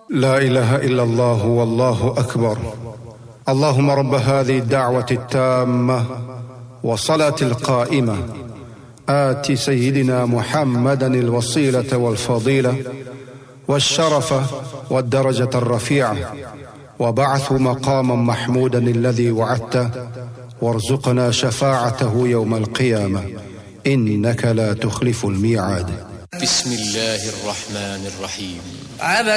لا إله إلا الله والله أكبر. اللهم رب هذه الدعوة التامة والصلاة القائمة آت سيدنا محمدا الوسيلة والفضيلة والشرف والدرجة الرفيعة وبعث مقاما محمودا الذي وعدته وارزقنا شفاعته يوم القيامة إنك لا تخلف الميعاد. بسم الله الرحمن الرحيم.